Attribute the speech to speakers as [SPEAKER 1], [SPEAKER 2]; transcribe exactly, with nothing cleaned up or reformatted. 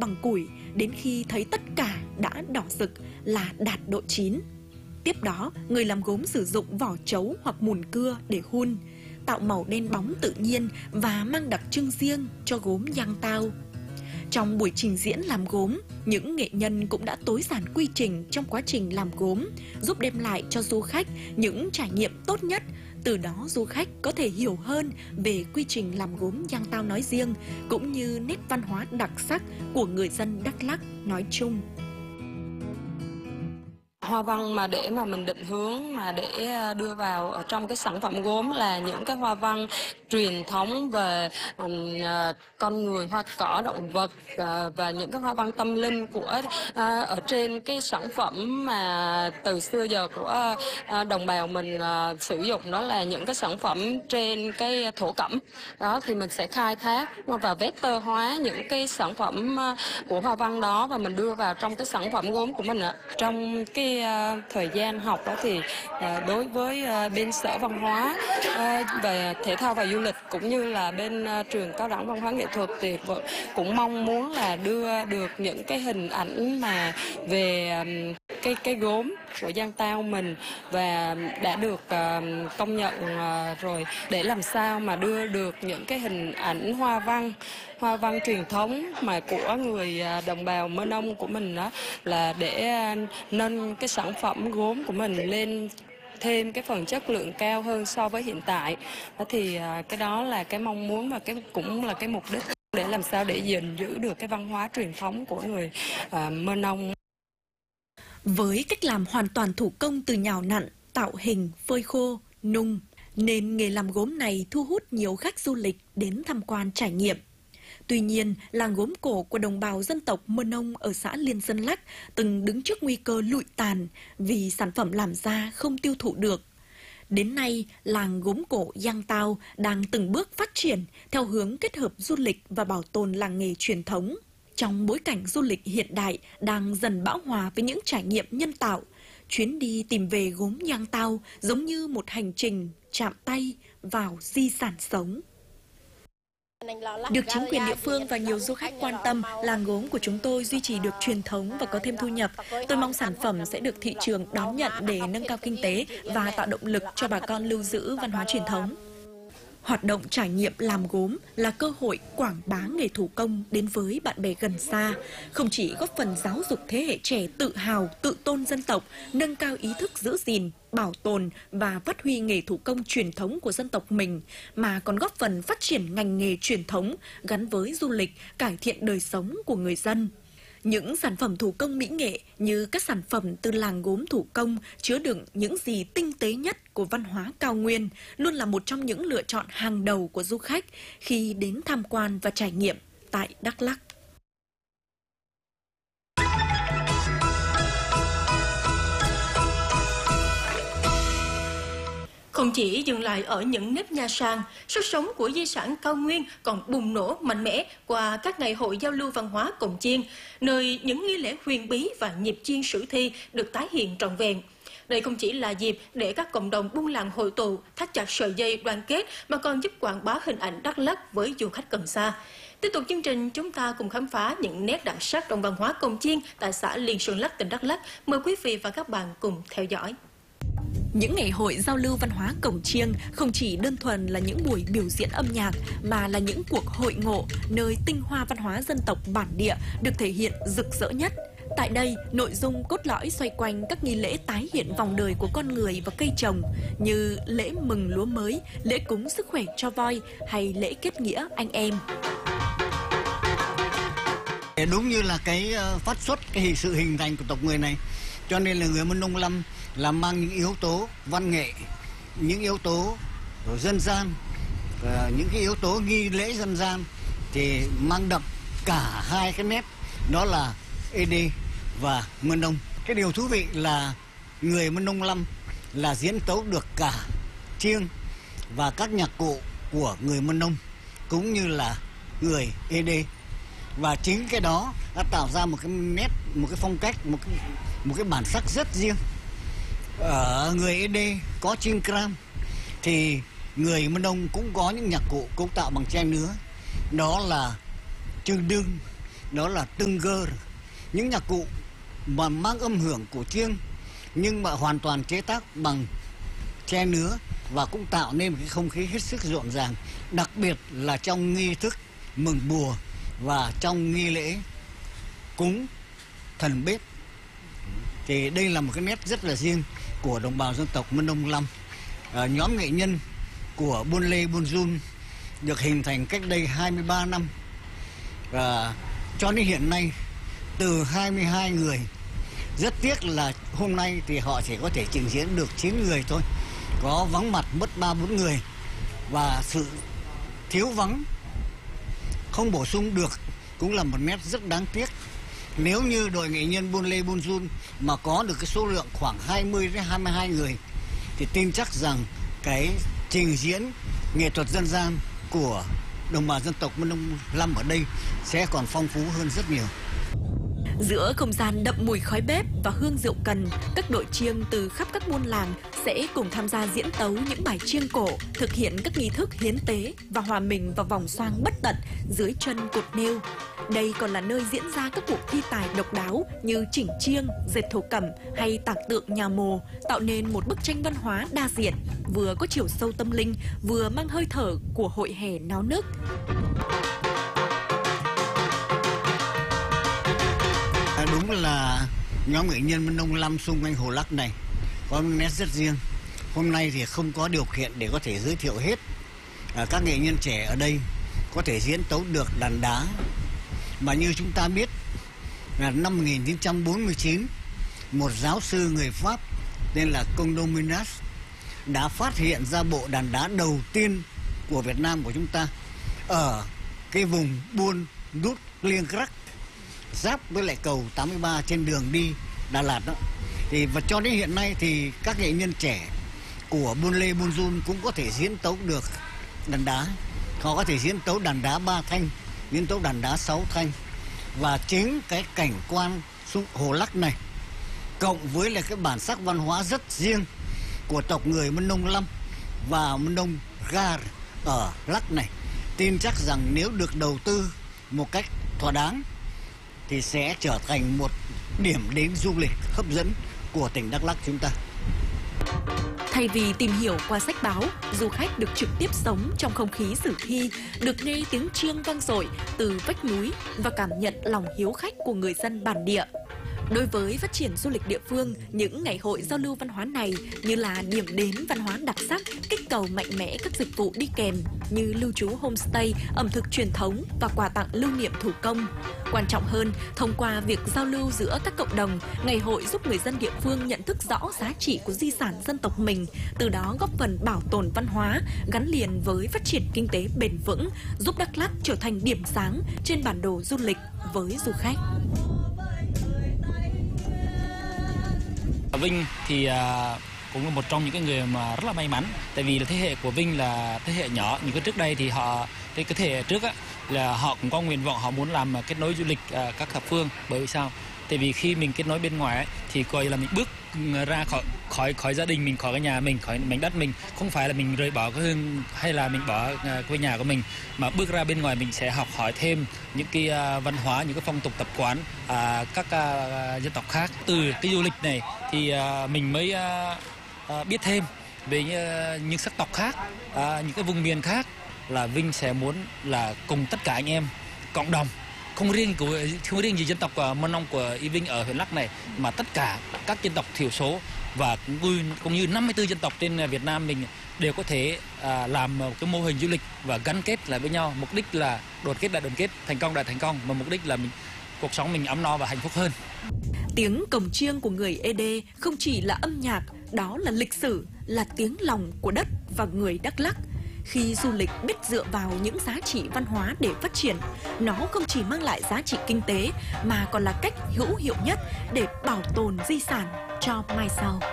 [SPEAKER 1] bằng củi đến khi thấy tất cả đã đỏ rực là đạt độ chín. Tiếp đó, người làm gốm sử dụng vỏ trấu hoặc mùn cưa để hun, tạo màu đen bóng tự nhiên và mang đặc trưng riêng cho gốm Giang Tao. Trong buổi trình diễn làm gốm, những nghệ nhân cũng đã tối giản quy trình trong quá trình làm gốm, giúp đem lại cho du khách những trải nghiệm tốt nhất. Từ đó du khách có thể hiểu hơn về quy trình làm gốm Giang Tao nói riêng, cũng như nét văn hóa đặc sắc của người dân Đắk Lắk nói chung.
[SPEAKER 2] Hoa văn mà để mà mình định hướng mà để đưa vào ở trong cái sản phẩm gốm là những cái hoa văn truyền thống về uh, con người, hoa cỏ, động vật uh, và những cái hoa văn tâm linh của uh, ở trên cái sản phẩm mà từ xưa giờ của uh, đồng bào mình uh, sử dụng, đó là những cái sản phẩm trên cái thổ cẩm. Đó thì mình sẽ khai thác và vector hóa những cái sản phẩm uh, của hoa văn đó và mình đưa vào trong cái sản phẩm gốm của mình ạ. Trong cái uh, thời gian học đó thì uh, đối với uh, bên Sở Văn hóa uh, về thể thao và du lịch cũng như là bên uh, trường cao đẳng văn hóa nghệ thuật thì cũng mong muốn là đưa được những cái hình ảnh mà về um, cái cái gốm của Giang Tao mình và đã được uh, công nhận uh, rồi, để làm sao mà đưa được những cái hình ảnh hoa văn hoa văn truyền thống mà của người đồng bào Mơ Nông của mình, đó là để nâng cái sản phẩm gốm của mình lên thêm cái phần chất lượng cao hơn so với hiện tại. Đó thì cái đó là cái mong muốn và cái cũng là cái mục đích để làm sao để gìn giữ được cái văn hóa truyền thống của người uh, Mơ Nông.
[SPEAKER 1] Với cách làm hoàn toàn thủ công từ nhào nặn, tạo hình, phơi khô, nung, nên nghề làm gốm này thu hút nhiều khách du lịch đến tham quan trải nghiệm. Tuy nhiên, làng gốm cổ của đồng bào dân tộc Mơ Nông ở xã Liên Dân Lắc từng đứng trước nguy cơ lụi tàn vì sản phẩm làm ra không tiêu thụ được. Đến nay, làng gốm cổ Giang Tao đang từng bước phát triển theo hướng kết hợp du lịch và bảo tồn làng nghề truyền thống. Trong bối cảnh du lịch hiện đại đang dần bão hòa với những trải nghiệm nhân tạo, chuyến đi tìm về gốm Giang Tao giống như một hành trình chạm tay vào di sản sống. Được chính quyền địa phương và nhiều du khách quan tâm, làng gốm của chúng tôi duy trì được truyền thống và có thêm thu nhập. Tôi mong sản phẩm sẽ được thị trường đón nhận để nâng cao kinh tế và tạo động lực cho bà con lưu giữ văn hóa truyền thống. Hoạt động trải nghiệm làm gốm là cơ hội quảng bá nghề thủ công đến với bạn bè gần xa, không chỉ góp phần giáo dục thế hệ trẻ tự hào, tự tôn dân tộc, nâng cao ý thức giữ gìn, bảo tồn và phát huy nghề thủ công truyền thống của dân tộc mình, mà còn góp phần phát triển ngành nghề truyền thống gắn với du lịch, cải thiện đời sống của người dân. Những sản phẩm thủ công mỹ nghệ như các sản phẩm từ làng gốm thủ công chứa đựng những gì tinh tế nhất của văn hóa cao nguyên luôn là một trong những lựa chọn hàng đầu của du khách khi đến tham quan và trải nghiệm tại Đắk Lắk.
[SPEAKER 3] Không chỉ dừng lại ở những nếp nhà sàn, sức sống của di sản cao nguyên còn bùng nổ mạnh mẽ qua các ngày hội giao lưu văn hóa cồng chiêng, nơi những nghi lễ huyền bí và nhịp chiêng sử thi được tái hiện trọn vẹn. Đây không chỉ là dịp để các cộng đồng buôn làng hội tụ, thắt chặt sợi dây đoàn kết, mà còn giúp quảng bá hình ảnh Đắk Lắk với du khách gần xa. Tiếp tục chương trình, chúng ta cùng khám phá những nét đặc sắc trong văn hóa cồng chiêng tại xã Liên Xuân Lắc, tỉnh Đắk Lắk. Mời quý vị và các bạn cùng theo dõi.
[SPEAKER 1] Những ngày hội giao lưu văn hóa cồng chiêng không chỉ đơn thuần là những buổi biểu diễn âm nhạc, mà là những cuộc hội ngộ nơi tinh hoa văn hóa dân tộc bản địa được thể hiện rực rỡ nhất. Tại đây, nội dung cốt lõi xoay quanh các nghi lễ tái hiện vòng đời của con người và cây trồng như lễ mừng lúa mới, lễ cúng sức khỏe cho voi hay lễ kết nghĩa anh em.
[SPEAKER 4] Đúng như là cái phát xuất cái sự hình thành của tộc người này, cho nên là người Mân Nông Lâm là mang những yếu tố văn nghệ, những yếu tố dân gian, những cái yếu tố nghi lễ dân gian thì mang đậm cả hai cái nét, đó là Ê Đê và Mân Nông. Cái điều thú vị là người Mân Nông Lâm là diễn tấu được cả chiêng và các nhạc cụ của người Mân Nông cũng như là người Ê Đê, và chính cái đó đã tạo ra một cái nét, một cái phong cách, một cái, một cái bản sắc rất riêng. Ở người Ê Đê có chiêng cram thì người Mân Nông cũng có những nhạc cụ cấu tạo bằng tre nứa, đó là chư đương, đó là tưng gơ, những nhạc cụ mà mang âm hưởng của chiêng nhưng mà hoàn toàn chế tác bằng tre nứa và cũng tạo nên một cái không khí hết sức rộn ràng, đặc biệt là trong nghi thức mừng bùa và trong nghi lễ cúng thần bếp. Thì đây là một cái nét rất là riêng của đồng bào dân tộc Mân Nông Lam. À, nhóm nghệ nhân của Buôn Lê Buôn Dun được hình thành cách đây hai mươi ba năm và cho đến hiện nay từ hai mươi hai người. Rất tiếc là hôm nay thì họ chỉ có thể trình diễn được chín người thôi, có vắng mặt mất ba bốn người và sự thiếu vắng không bổ sung được cũng là một nét rất đáng tiếc. Nếu như đội nghệ nhân Buôn Lê Buôn Dun mà có được cái số lượng khoảng hai mươi đến hai mươi hai người thì tin chắc rằng cái trình diễn nghệ thuật dân gian của đồng bào dân tộc Mân Nông Lam ở đây sẽ còn phong phú hơn rất nhiều.
[SPEAKER 1] Giữa không gian đậm mùi khói bếp và hương rượu cần, các đội chiêng từ khắp các buôn làng sẽ cùng tham gia diễn tấu những bài chiêng cổ, thực hiện các nghi thức hiến tế và hòa mình vào vòng xoang bất tận dưới chân cột nêu. Đây còn là nơi diễn ra các cuộc thi tài độc đáo như chỉnh chiêng, dệt thổ cẩm hay tạc tượng nhà mồ, tạo nên một bức tranh văn hóa đa diện, vừa có chiều sâu tâm linh, vừa mang hơi thở của hội hè náo nức.
[SPEAKER 4] Đúng là nhóm nghệ nhân Mân Nông Lam xung quanh Hồ Lắc này có một nét rất riêng. Hôm nay thì không có điều kiện để có thể giới thiệu hết. À, các nghệ nhân trẻ ở đây có thể diễn tấu được đàn đá. Mà như chúng ta biết là năm một nghìn chín trăm bốn mươi chín, một giáo sư người Pháp tên là Condominas đã phát hiện ra bộ đàn đá đầu tiên của Việt Nam của chúng ta ở cái vùng Buôn Đút Liêng Crắc, giáp với lại cầu tám mươi ba trên đường đi Đà Lạt đó. Thì và cho đến hiện nay thì các nghệ nhân trẻ của Buôn Lê Buôn Dun cũng có thể diễn tấu được đàn đá. Họ có thể diễn tấu đàn đá ba thanh, diễn tấu đàn đá sáu thanh. Và chính cái cảnh quan Hồ Lắc này cộng với lại cái bản sắc văn hóa rất riêng của tộc người Mân Nông Lam và Mân Nông Gar ở Lắc này, tin chắc rằng nếu được đầu tư một cách thỏa đáng thì sẽ trở thành một điểm đến du lịch hấp dẫn của tỉnh Đắk Lắk chúng ta.
[SPEAKER 1] Thay vì tìm hiểu qua sách báo, du khách được trực tiếp sống trong không khí sử thi, được nghe tiếng chiêng vang dội từ vách núi và cảm nhận lòng hiếu khách của người dân bản địa. Đối với phát triển du lịch địa phương, những ngày hội giao lưu văn hóa này như là điểm đến văn hóa đặc sắc, kích cầu mạnh mẽ các dịch vụ đi kèm như lưu trú homestay, ẩm thực truyền thống và quà tặng lưu niệm thủ công. Quan trọng hơn, thông qua việc giao lưu giữa các cộng đồng, ngày hội giúp người dân địa phương nhận thức rõ giá trị của di sản dân tộc mình, từ đó góp phần bảo tồn văn hóa, gắn liền với phát triển kinh tế bền vững, giúp Đắk Lắk trở thành điểm sáng trên bản đồ du lịch với du khách.
[SPEAKER 5] Vinh thì uh, cũng là một trong những cái người mà rất là may mắn, tại vì là thế hệ của Vinh là thế hệ nhỏ. Những cái trước đây thì họ cái, cái thế hệ trước á, là họ cũng có nguyện vọng họ muốn làm kết nối du lịch uh, các thập phương. Bởi vì sao? Tại vì khi mình kết nối bên ngoài ấy, thì coi là mình bước ra khỏi khỏi khỏi gia đình mình, khỏi cái nhà mình, khỏi mảnh đất mình, không phải là mình rời bỏ cái hương hay là mình bỏ uh, quê nhà của mình, mà bước ra bên ngoài mình sẽ học hỏi thêm những cái uh, văn hóa, những cái phong tục tập quán uh, các uh, dân tộc khác. Từ cái du lịch này thì uh, mình mới uh, uh, biết thêm về uh, những sắc tộc khác, uh, những cái vùng miền khác. Là Vinh sẽ muốn là cùng tất cả anh em cộng đồng, không riêng của không riêng gì dân tộc Mân Nông của Y Vinh ở huyện Lắk này, mà tất cả các dân tộc thiểu số và cũng, cũng như năm mươi tư dân tộc trên Việt Nam mình đều có thể à, làm một cái mô hình du lịch và gắn kết lại với nhau. Mục đích là đoàn kết là đoàn kết, thành công là thành công, mà mục đích là mình cuộc sống mình ấm no và hạnh phúc hơn.
[SPEAKER 1] Tiếng cồng chiêng của người Ê Đê không chỉ là âm nhạc, đó là lịch sử, là tiếng lòng của đất và người Đắk Lắk. Khi du lịch biết dựa vào những giá trị văn hóa để phát triển, nó không chỉ mang lại giá trị kinh tế mà còn là cách hữu hiệu nhất để bảo tồn di sản cho mai sau.